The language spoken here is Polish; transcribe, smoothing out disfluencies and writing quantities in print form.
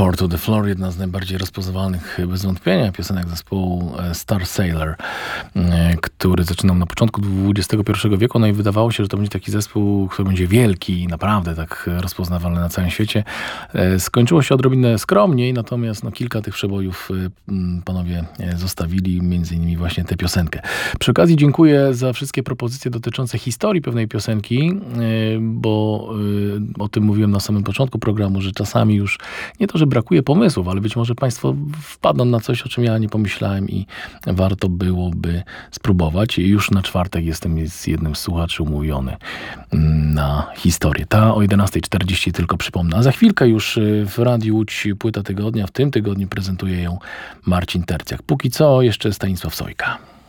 Four to the Floor, jedna z najbardziej rozpoznawalnych bez wątpienia piosenek zespołu Star Sailor, który zaczynał na początku XXI wieku, no i wydawało się, że to będzie taki zespół, który będzie wielki i naprawdę tak rozpoznawalny na całym świecie. Skończyło się odrobinę skromniej, natomiast kilka tych przebojów panowie zostawili, między innymi właśnie tę piosenkę. Przy okazji dziękuję za wszystkie propozycje dotyczące historii pewnej piosenki, bo o tym mówiłem na samym początku programu, że czasami już nie to, że brakuje pomysłów, ale być może państwo wpadną na coś, o czym ja nie pomyślałem i warto byłoby spróbować. Już na czwartek jestem z jednym z słuchaczy umówiony na historię. Ta o 11:40 tylko przypomnę. A za chwilkę już w Radiu Łódź płyta tygodnia. W tym tygodniu prezentuje ją Marcin Tercjak. Póki co jeszcze Stanisław Sojka.